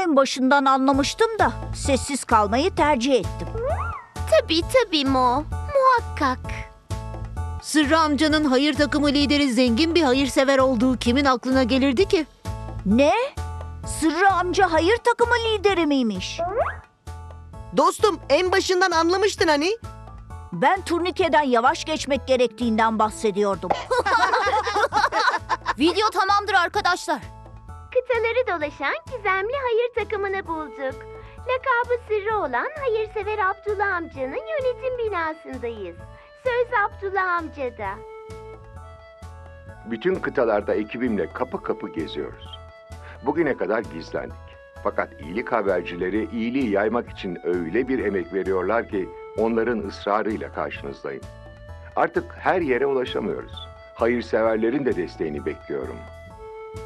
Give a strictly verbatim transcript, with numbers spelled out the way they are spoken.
en başından anlamıştım da sessiz kalmayı tercih ettim. Tabii tabii Mo. Muhakkak. Sırrı amcanın hayır takımı lideri zengin bir hayırsever olduğu kimin aklına gelirdi ki? Ne? Sırrı amca hayır takımı lideri miymiş? Dostum, en başından anlamıştın hani. Ben turnikeden yavaş geçmek gerektiğinden bahsediyordum. Video tamamdır arkadaşlar. Kıtaları dolaşan gizemli hayır takımını bulduk. Lakabı sırrı olan hayırsever Abdullah amcanın yönetim binasındayız. Söz Abdullah amcada. Bütün kıtalarda ekibimle kapı kapı geziyoruz. Bugüne kadar gizlendik. Fakat iyilik habercileri iyiliği yaymak için öyle bir emek veriyorlar ki onların ısrarıyla karşınızdayım. Artık her yere ulaşamıyoruz. Hayırseverlerin de desteğini bekliyorum.